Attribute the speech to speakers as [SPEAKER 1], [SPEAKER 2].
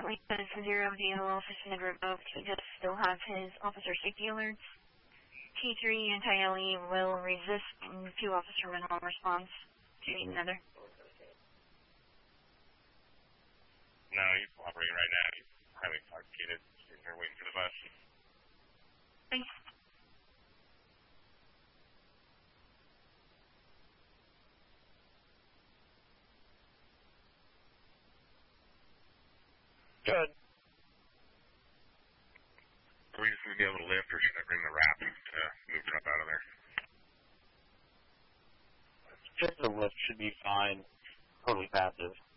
[SPEAKER 1] unfortunately, because the zero DLL has been revoked, he does still have his officer safety alerts. T3 anti-LE will resist 2 officer minimal response. Do you need another?
[SPEAKER 2] No, he's operating right now. He's highly intoxicated. He's here waiting for the bus.
[SPEAKER 1] Thanks.
[SPEAKER 2] Good. Are we just going to be able to lift, or should I bring the wrap to move it up out of there?
[SPEAKER 3] Just the lift should be fine. Totally passive.